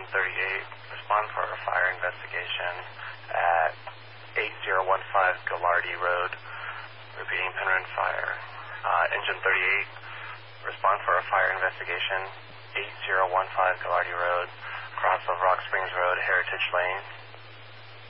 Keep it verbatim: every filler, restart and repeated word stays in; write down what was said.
thirty-eight, respond for a fire investigation at eight zero one five Gallardi Road. Repeating, Penryn Fire. Uh, engine thirty-eight, respond for a fire investigation, eight zero one five Gallardi Road, cross of Rock Springs Road, Heritage Lane.